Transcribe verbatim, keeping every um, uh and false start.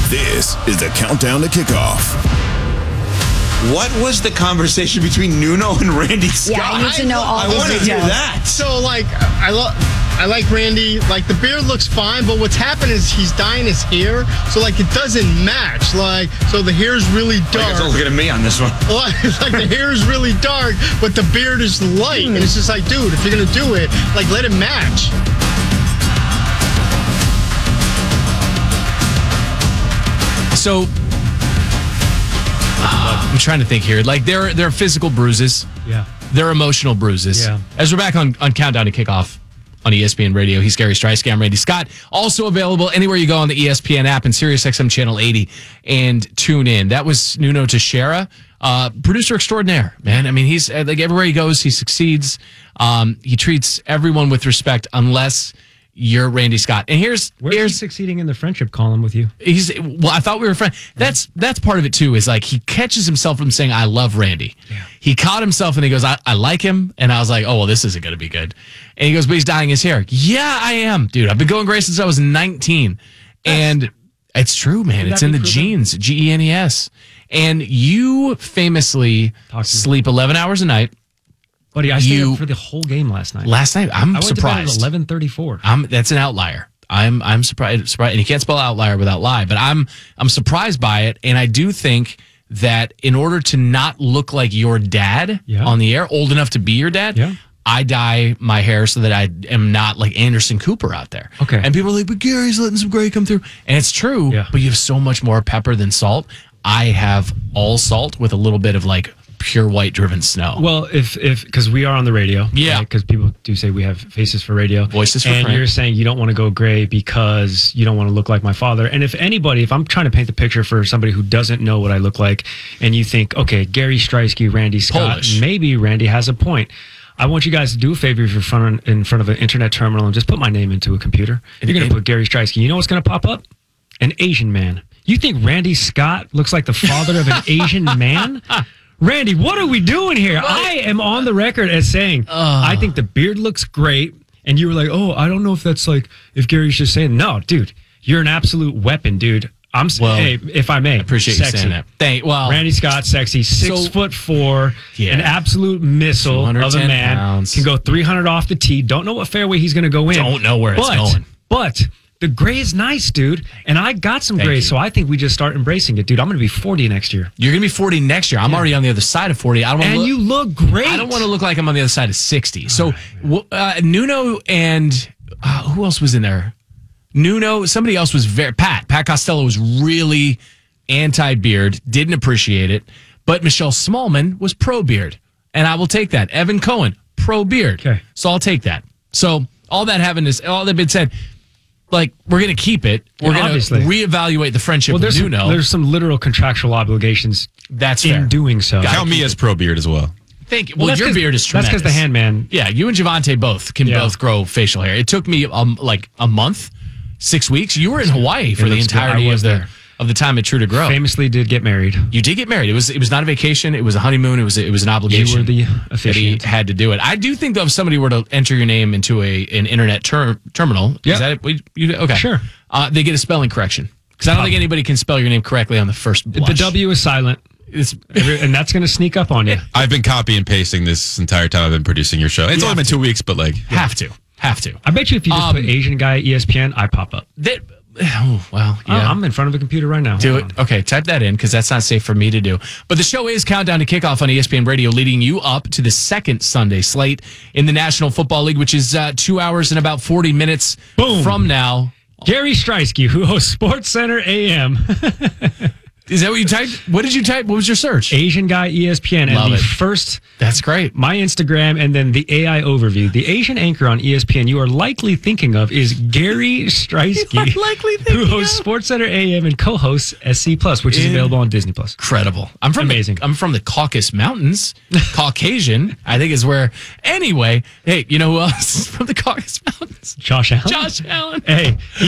This is the Countdown to Kickoff. What was the conversation between Nuno and Randy Scott? Yeah, I need to know all I the want to hear details. that. So, like, I love. I like Randy. Like, the beard looks fine, but what's happened is he's dyeing his hair, so like it doesn't match. Like, so the hair's really dark. Don't look at me on this one. It's like the hair is really dark, but the beard is light, and it's just like, dude, if you're gonna do it, like, let it match. So uh, I'm trying to think here. Like, there, there are physical bruises. Yeah. There are emotional bruises. Yeah. As we're back on, on Countdown to Kickoff on E S P N Radio, he's Gary Streisky. I'm Randy Scott. Also available anywhere you go on the E S P N app and SiriusXM Channel eighty, and tune in. That was Nuno Teixeira, uh, producer extraordinaire, man. I mean, he's like, everywhere he goes, he succeeds. Um, he treats everyone with respect, unless you're Randy Scott. And here's Where's here's he succeeding in the friendship column with you? He's well. I thought we were friends. That's that's part of it too. Is like he catches himself from saying, "I love Randy." Yeah. He caught himself and he goes, I, "I like him," and I was like, "Oh well, this isn't going to be good." And he goes, "But he's dyeing his hair." Yeah, I am, dude. I've been going gray since I was nineteen, and it's true, man. It's in the genes. G E N E S. And you famously sleep eleven hours a night. Buddy, I stayed You- up for the whole game last night. Last night, I'm I went surprised. to bed at eleven thirty-four. I'm that's an outlier. I'm I'm surprised surprised and you can't spell outlier without lie, but I'm I'm surprised by it, and I do think that in order to not look like your dad Yeah. on the air, old enough to be your dad, Yeah. I dye my hair so that I am not like Anderson Cooper out there. Okay. And people are like, "But Gary's letting some gray come through." And it's true, Yeah. but you have so much more pepper than salt. I have all salt with a little bit of like pure white driven snow. Well, if if because we are on the radio, Yeah. because people do say we have faces for radio, Voices for and print. you're saying you don't want to go gray because you don't want to look like my father. And if anybody, if I'm trying to paint the picture for somebody who doesn't know what I look like, and you think, okay, Gary Streisky, Randy Scott, Polish. maybe Randy has a point. I want you guys to do a favor if you're front in front of an internet terminal and just put my name into a computer. If you're going to put Gary Streisky, you know what's going to pop up? An Asian man. You think Randy Scott looks like the father of an Asian man? Randy, what are we doing here? I am on the record as saying, I think the beard looks great. And you were like, oh, I don't know if that's like, if Gary's just saying, no, dude, you're an absolute weapon, dude. I'm, Well, hey, if I may, appreciate sexy. you saying that. Thank well Randy Scott, sexy, six So- foot four, Yeah. an absolute missile of a 210 man. pounds. Can go three hundred off the tee. Don't know what fairway he's going to go in. Don't know where it's but, going. But the gray is nice, dude. And I got some Thank gray, you. so I think we just start embracing it, dude. I'm going to be forty next year. You're gonna be forty next year. I'm already on the other side of forty. I don't want And look, you look great. I don't want to look like I'm on the other side of sixty. So w- uh, Nuno and uh, who else was in there? Nuno. Somebody else was very Pat. Pat Costello was really anti-beard. Didn't appreciate it. But Michelle Smallman was pro-beard, and I will take that. Evan Cohen pro-beard. Okay. So I'll take that. So all that having is all that been said. Like, we're going to keep it. We're Yeah, going to obviously. reevaluate the friendship Well, there's with some, Nuno. there's some literal contractual obligations That's in fair. doing so. Got Count me as pro beard as well. Thank you. Well, that's your 'cause- beard is That's tremendous. because the handman. Yeah, you and Javante both can Yeah. both grow facial hair. It took me um like a month, six weeks. You were in Hawaii for the looks good. entirety I was of the there. of the time at True to Grow. Famously did get married. You did get married. It was it was not a vacation. It was a honeymoon. It was it was an obligation. You were the that he officiant. had to do it. I do think though, if somebody were to enter your name into a an internet ter- terminal, Yeah. is that it? We- You, okay, Sure. Uh, they get a spelling correction because I don't think anybody can spell your name correctly on the first blush. The W is silent, It's, Every- and that's going to sneak up on you. I've been copy and pasting this entire time I've been producing your show. It's You only have been to. two weeks, but like, have to have to. I bet you if you just Um, put Asian guy E S P N, I pop up. That, oh, well, yeah. I'm in front of a computer right now. Do Hold it. on. Okay, type that in because that's not safe for me to do. But the show is Countdown to Kickoff on E S P N Radio, leading you up to the second Sunday slate in the National Football League, which is uh, two hours and about forty minutes Boom. from now. Gary Streisky, who hosts Sports Center A M. Is that what you typed? What did you type? What was your search? Asian guy E S P N. Love and the it. first, That's great. my Instagram, and then the A I overview. The Asian anchor on E S P N you are likely thinking of is Gary Streisky, You are likely thinking who hosts of. Sports Center A M and co-hosts S C Plus, which is available on Disney Plus. Incredible. I'm from Amazing. The, I'm from the Caucasus Mountains. Caucasian, I think, is where. Anyway, hey, you know who else is from the Caucasus Mountains? Josh Allen. Josh Allen. Hey.